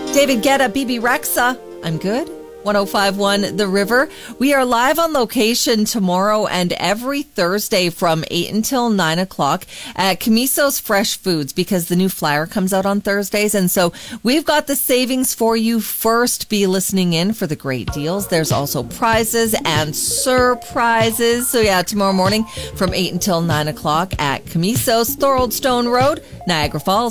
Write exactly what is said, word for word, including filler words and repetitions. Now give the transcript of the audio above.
David Guetta, B B Rexa. I'm good. one oh five point one The River. We are live on location tomorrow and every Thursday from eight until nine o'clock at Camiso's Fresh Foods, because the new flyer comes out on Thursdays. And so we've got the savings for you first. Be listening in for the great deals. There's also prizes and surprises. So yeah, tomorrow morning from eight until nine o'clock at Camiso's, Thorold Stone Road, Niagara Falls.